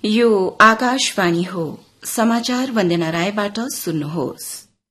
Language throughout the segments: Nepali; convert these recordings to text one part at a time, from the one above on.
यो आकाशवाणी हो। समाचार वन्दना रायबाट सुन्नुहोस्।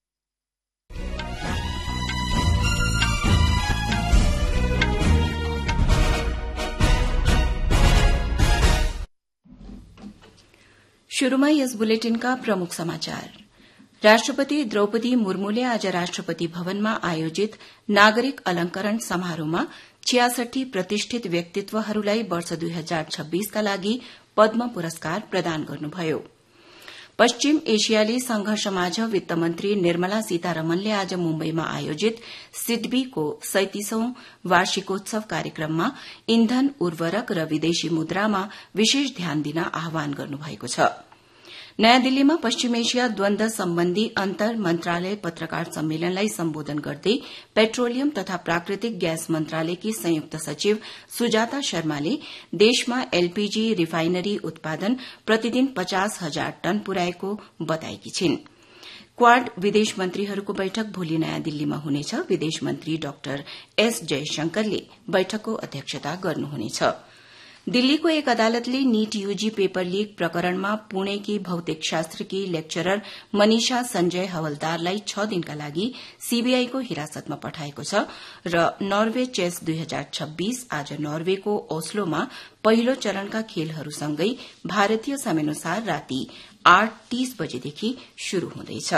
शुरूमा यस बुलेटिनका प्रमुख समाचार। राष्ट्रपति द्रौपदी मुर्मुले आज राष्ट्रपति भवनमा आयोजित नागरिक अलंकरण समारोहमा 66 प्रतिष्ठित व्यक्तित्वहरूलाई वर्ष 2026 का लागि पद्म पुरस्कार प्रदान गर्नुभयो। पश्चिम एशियाली संघ समाज वित्त मन्त्री निर्मला सीतारमणले आज मुम्बईमा आयोजित सिडबीको 37औं वार्षिकोत्सव कार्यक्रममा इन्धन, उर्वरक र विदेशी मुद्रामा विशेष ध्यान दिन आह्वान गर्नुभएको छ। नयाँ दिल्लीमा पश्चिम एशिया द्वन्द सम्बन्धी अन्तर मन्त्रालय पत्रकार सम्मेलनलाई सम्बोधन गर्दै पेट्रोलियम तथा प्राकृतिक ग्यास मन्त्रालयकी संयुक्त सचिव सुजाता शर्माले देशमा एलपीजी रिफाइनरी उत्पादन प्रतिदिन 50,000 टन पुर्याएको बताएकी छिन्। क्वाड विदेश मन्त्रीहरूको बैठक भोलि नयाँ दिल्लीमा हुनेछ। विदेश मन्त्री डाक्टर एस जयशंकरले बैठकको अध्यक्षता गर्नुहुनेछ। दिल्लीको एक अदालतले नीट यूजी पेपर लीक प्रकरणमा पुणेकी भौतिक शास्त्रकी लेक्चरर मनीषा संजय हवलदारलाई 6 दिनका लागि सीबीआईको हिरासतमा पठाएको छ र नर्वे चेस 2026 आज नर्वेको ओस्लोमा पहिलो चरणका खेलहरूसँगै भारतीय समयानुसार राति 8:30 बजेदेखि शुरू हुँदैछ।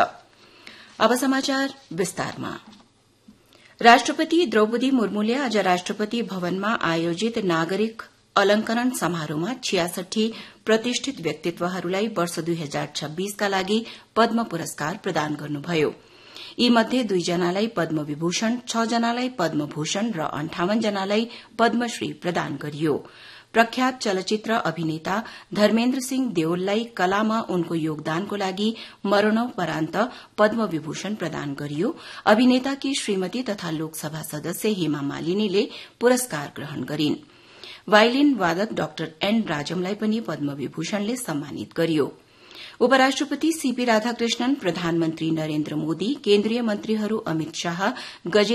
अब समाचार विस्तारमा। राष्ट्रपति द्रौपदी मुर्मुले आज राष्ट्रपति भवनमा आयोजित नागरिक अलंकरण समारोहमा 66 प्रतिष्ठित व्यक्तित्वहरूलाई वर्ष 2026 का लागि पद्म पुरस्कार प्रदान गर्नुभयो। यी मध्ये 2 जनालाई पद्म विभूषण, 6 जनालाई पद्म भूषण र 58 जनालाई पद्मश्री प्रदान गरियो। प्रख्यात चलचित्र अभिनेता धर्मेन्द्र सिंह देओललाई कलामा उनको योगदानको लागि मरणोपरान्त पद्म विभूषण प्रदान गरियो। अभिनेताकी श्रीमती तथा लोकसभा सदस्य हेमा मालिनीले पुरस्कार ग्रहण गरिन्। वायलिन वादक डाक्टर एन राजमलाई पनि पद्म विभूषणले सम्मानित गरियो। उपराष्ट्रपति सीपी राधाकृष्णन, प्रधानमन्त्री नरेन्द्र मोदी, केन्द्रीय मन्त्रीहरू अमित शाह,